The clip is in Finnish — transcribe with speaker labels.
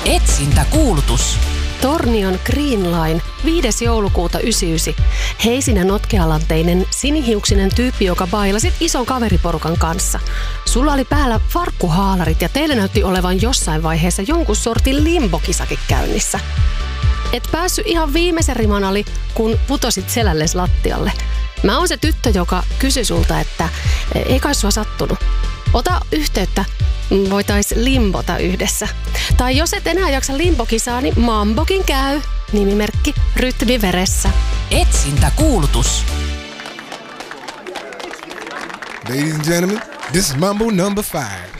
Speaker 1: Etsintäkuulutus.
Speaker 2: Tornion Green Line, 5. joulukuuta 99. Heisinen notkealanteinen, sinihiuksinen tyyppi, joka bailasit ison kaveriporukan kanssa. Sulla oli päällä farkkuhaalarit ja teillä näytti olevan jossain vaiheessa jonkun sortin limbokisakin käynnissä. Et päässyt ihan viimeisen riman ali, kun putosit selälles lattialle. Mä oon se tyttö, joka kysyi sulta, että ei kai sua sattunut. Ota yhteyttä, voitais limbota yhdessä. Tai jos et enää jaksa limbokisaa, niin mambokin käy. Nimimerkki Rytmi veressä.
Speaker 1: Etsintäkuulutus.
Speaker 3: Ladies and gentlemen, this is Mambo number 5.